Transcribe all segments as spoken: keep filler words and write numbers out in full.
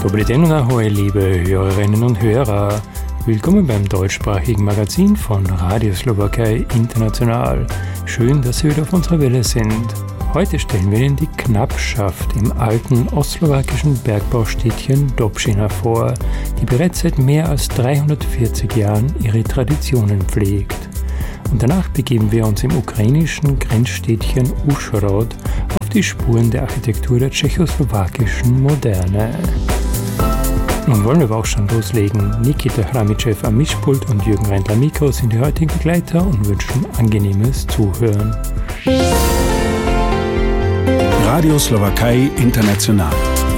Dobry den und ahoi, liebe Hörerinnen und Hörer. Willkommen beim deutschsprachigen Magazin von Radio Slowakei International. Schön, dass Sie wieder auf unserer Welle sind. Heute stellen wir Ihnen die Knappschaft im alten ostslowakischen Bergbaustädtchen Dobšiná vor, die bereits seit mehr als dreihundertvierzig Jahren ihre Traditionen pflegt. Und danach begeben wir uns im ukrainischen Grenzstädtchen Užhorod auf die Spuren der Architektur der tschechoslowakischen Moderne. Nun wollen wir aber auch schon loslegen. Nikita Chramitschew am Mischpult und Jürgen Reindl am Mikro sind die heutigen Begleiter und wünschen angenehmes Zuhören. Radio Slowakei International.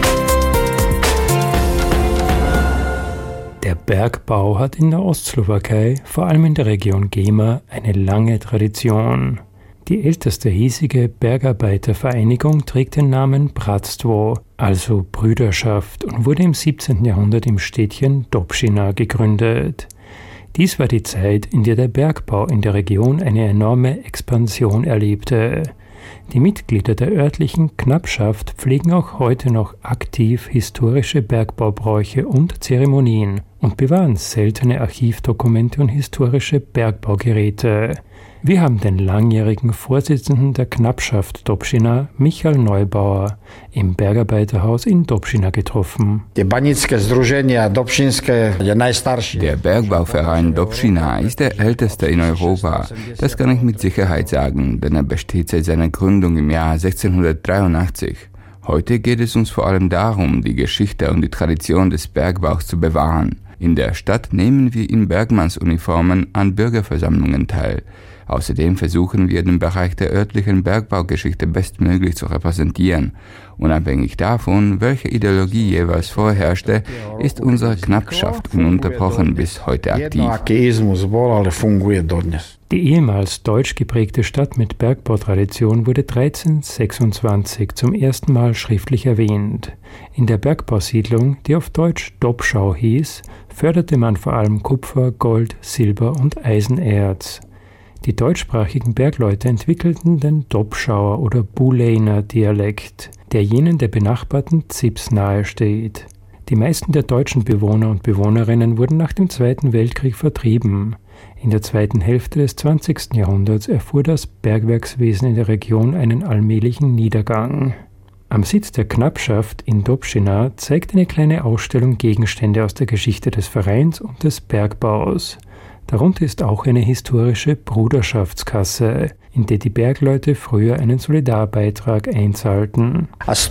Der Bergbau hat in der Ostslowakei, vor allem in der Region Gema, eine lange Tradition. Die älteste hiesige Bergarbeitervereinigung trägt den Namen Bratstvo, also Brüderschaft, und wurde im siebzehnten Jahrhundert im Städtchen Dobšiná gegründet. Dies war die Zeit, in der der Bergbau in der Region eine enorme Expansion erlebte. Die Mitglieder der örtlichen Knappschaft pflegen auch heute noch aktiv historische Bergbaubräuche und Zeremonien und bewahren seltene Archivdokumente und historische Bergbaugeräte. Wir haben den langjährigen Vorsitzenden der Knappschaft Dobšiná, Michal Neubauer, im Bergarbeiterhaus in Dobšiná getroffen. Der Bergbauverein Dobšiná ist der älteste in Europa. Das kann ich mit Sicherheit sagen, denn er besteht seit seiner Gründung im Jahr sechzehnhundertdreiundachtzig. Heute geht es uns vor allem darum, die Geschichte und die Tradition des Bergbaus zu bewahren. In der Stadt nehmen wir in Bergmannsuniformen an Bürgerversammlungen teil. Außerdem versuchen wir, den Bereich der örtlichen Bergbaugeschichte bestmöglich zu repräsentieren. Unabhängig davon, welche Ideologie jeweils vorherrschte, ist unsere Knappschaft ununterbrochen bis heute aktiv. Die ehemals deutsch geprägte Stadt mit Bergbautradition wurde dreizehnhundertsechsundzwanzig zum ersten Mal schriftlich erwähnt. In der Bergbausiedlung, die auf Deutsch Dobšau hieß, förderte man vor allem Kupfer, Gold, Silber und Eisenerz. Die deutschsprachigen Bergleute entwickelten den Dobšauer oder Bulejner Dialekt, der jenen der benachbarten Zips nahesteht. Die meisten der deutschen Bewohner und Bewohnerinnen wurden nach dem Zweiten Weltkrieg vertrieben. In der zweiten Hälfte des zwanzigsten Jahrhunderts erfuhr das Bergwerkswesen in der Region einen allmählichen Niedergang. Am Sitz der Knappschaft in Dobšiná zeigt eine kleine Ausstellung Gegenstände aus der Geschichte des Vereins und des Bergbaus. Darunter ist auch eine historische Bruderschaftskasse, in der die Bergleute früher einen Solidarbeitrag einzahlten.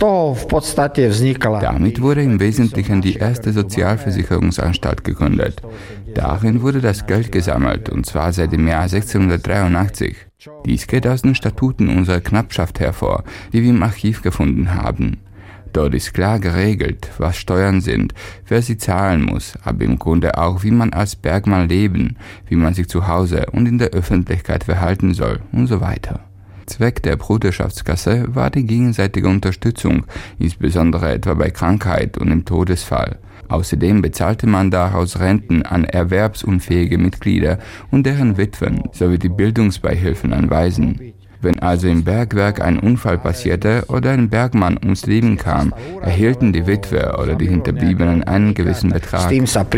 Damit wurde im Wesentlichen die erste Sozialversicherungsanstalt gegründet. Darin wurde das Geld gesammelt, und zwar seit dem Jahr sechzehnhundertdreiundachtzig. Dies geht aus den Statuten unserer Knappschaft hervor, die wir im Archiv gefunden haben. Dort ist klar geregelt, was Steuern sind, wer sie zahlen muss, aber im Grunde auch, wie man als Bergmann leben, wie man sich zu Hause und in der Öffentlichkeit verhalten soll und so weiter. Zweck der Bruderschaftskasse war die gegenseitige Unterstützung, insbesondere etwa bei Krankheit und im Todesfall. Außerdem bezahlte man daraus Renten an erwerbsunfähige Mitglieder und deren Witwen sowie die Bildungsbeihilfen an Waisen. Wenn also im Bergwerk ein Unfall passierte oder ein Bergmann ums Leben kam, erhielten die Witwe oder die Hinterbliebenen einen gewissen Betrag.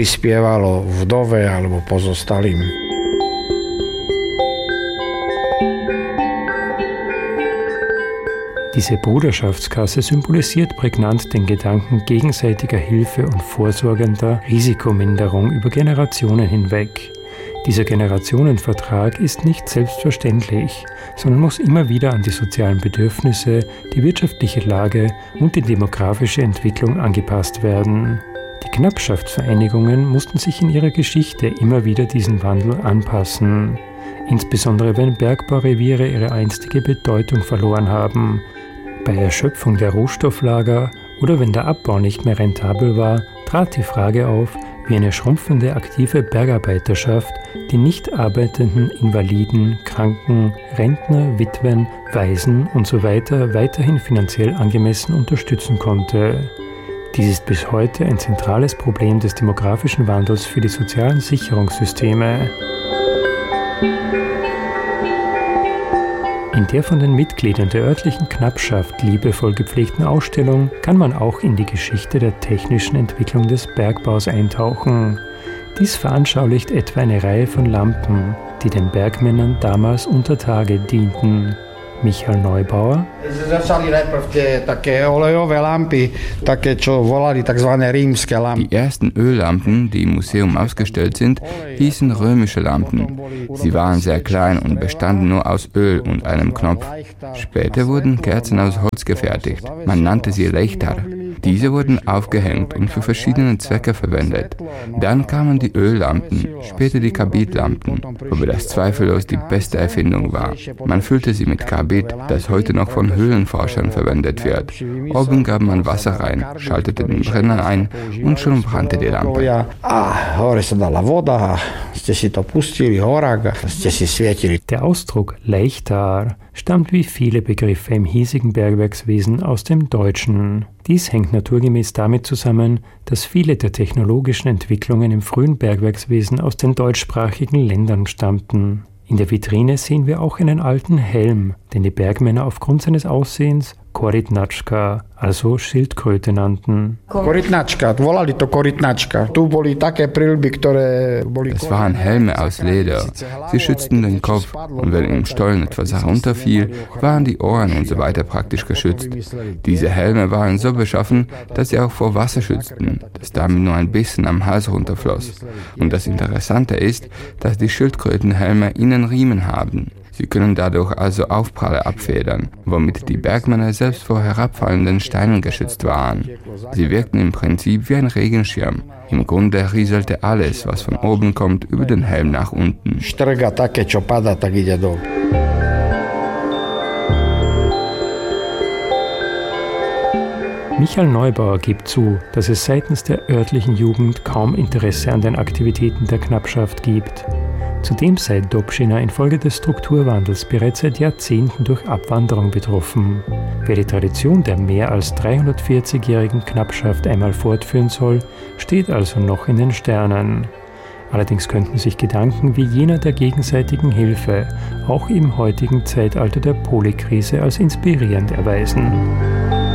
Diese Bruderschaftskasse symbolisiert prägnant den Gedanken gegenseitiger Hilfe und vorsorgender Risikominderung über Generationen hinweg. Dieser Generationenvertrag ist nicht selbstverständlich, sondern muss immer wieder an die sozialen Bedürfnisse, die wirtschaftliche Lage und die demografische Entwicklung angepasst werden. Die Knappschaftsvereinigungen mussten sich in ihrer Geschichte immer wieder diesen Wandel anpassen, insbesondere wenn Bergbaureviere ihre einstige Bedeutung verloren haben. Bei Erschöpfung der Rohstofflager oder wenn der Abbau nicht mehr rentabel war, trat die Frage auf, wie eine schrumpfende aktive Bergarbeiterschaft die nicht arbeitenden Invaliden, Kranken, Rentner, Witwen, Waisen usw. weiterhin finanziell angemessen unterstützen konnte. Dies ist bis heute ein zentrales Problem des demografischen Wandels für die sozialen Sicherungssysteme. In der von den Mitgliedern der örtlichen Knappschaft liebevoll gepflegten Ausstellung kann man auch in die Geschichte der technischen Entwicklung des Bergbaus eintauchen. Dies veranschaulicht etwa eine Reihe von Lampen, die den Bergmännern damals unter Tage dienten. Michael Neubauer. Die ersten Öllampen, die im Museum ausgestellt sind, hießen römische Lampen. Sie waren sehr klein und bestanden nur aus Öl und einem Knopf. Später wurden Kerzen aus Holz gefertigt. Man nannte sie Lechtar. Diese wurden aufgehängt und für verschiedene Zwecke verwendet. Dann kamen die Öllampen, später die Karbidlampen, wobei das zweifellos die beste Erfindung war. Man füllte sie mit Karbid, das heute noch von Höhlenforschern verwendet wird. Oben gab man Wasser rein, schaltete den Brenner ein und schon brannte die Lampe. Der Ausdruck Lechtar stammt wie viele Begriffe im hiesigen Bergwerkswesen aus dem Deutschen. Dies hängt naturgemäß damit zusammen, dass viele der technologischen Entwicklungen im frühen Bergwerkswesen aus den deutschsprachigen Ländern stammten. In der Vitrine sehen wir auch einen alten Helm, den die Bergmänner aufgrund seines Aussehens Korytnačka, also Schildkröte nannten. Das waren Helme aus Leder. Sie schützten den Kopf und wenn im Stollen etwas herunterfiel, waren die Ohren und so weiter praktisch geschützt. Diese Helme waren so beschaffen, dass sie auch vor Wasser schützten, das damit nur ein bisschen am Hals runterfloss. Und das Interessante ist, dass die Schildkrötenhelme innen Riemen haben. Sie können dadurch also Aufprall abfedern, womit die Bergmänner selbst vor herabfallenden Steinen geschützt waren. Sie wirkten im Prinzip wie ein Regenschirm. Im Grunde rieselte alles, was von oben kommt, über den Helm nach unten. Michael Neubauer gibt zu, dass es seitens der örtlichen Jugend kaum Interesse an den Aktivitäten der Knappschaft gibt. Zudem sei Dobšiná infolge des Strukturwandels bereits seit Jahrzehnten durch Abwanderung betroffen. Wer die Tradition der mehr als dreihundertvierzigjährigen Knappschaft einmal fortführen soll, steht also noch in den Sternen. Allerdings könnten sich Gedanken wie jener der gegenseitigen Hilfe auch im heutigen Zeitalter der Polykrise als inspirierend erweisen.